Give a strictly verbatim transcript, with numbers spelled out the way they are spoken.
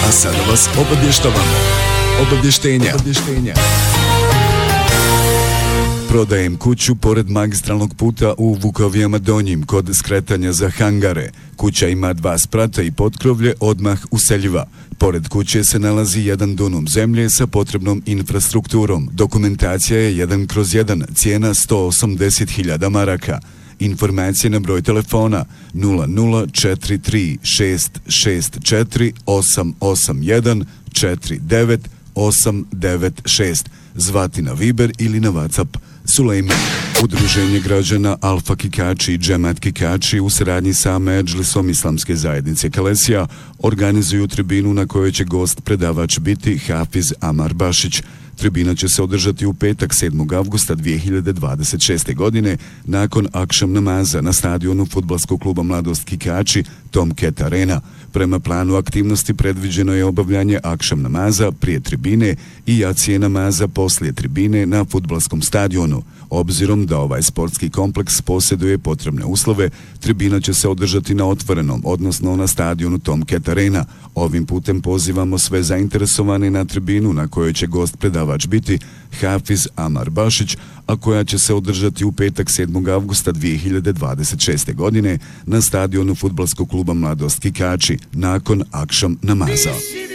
A sada vas obavještavamo. Obavještenja. Obavještenja. Prodajem kuću pored magistralnog puta u Vukovijama Donjim kod skretanja za hangare. Kuća ima dva sprata i potkrovlje odmah useljiva. Pored kuće se nalazi jedan dunum zemlje sa potrebnom infrastrukturom. Dokumentacija je jedan kroz jedan, cijena sto osamdeset hiljada maraka. Informacije na broj telefona nula nula četiri tri šest šest četiri osam osam jedan četiri devet osam devet šest. Zvati na Viber ili na WhatsApp. Sulejman. Udruženje građana Alfa Kikači i Džemat Kikači u saradnji sa Medžlisom Islamske zajednice Kalesija organizuju tribinu na kojoj će gost predavač biti Hafiz Amar Bašić. Tribina će se održati u petak sedmog avgusta dvije hiljade dvadeset šeste. godine nakon akšam namaza na stadionu fudbalskog kluba Mladost Kikači Tomcat Arena. Prema planu aktivnosti predviđeno je obavljanje akšam namaza prije tribine i jacije namaza poslije tribine na fudbalskom stadionu. Obzirom da ovaj sportski kompleks posjeduje potrebne uslove, tribina će se održati na otvorenom, odnosno na stadionu Tomcat Arena. Ovim putem pozivamo sve zainteresovane na tribinu na kojoj će gost predavač biti Hafiz Amar Bašić, a koja će se održati u petak sedmog avgusta dvije hiljade dvadeset šeste. godine na stadionu fudbalskog kluba Mladost Kikači nakon akšam namaza.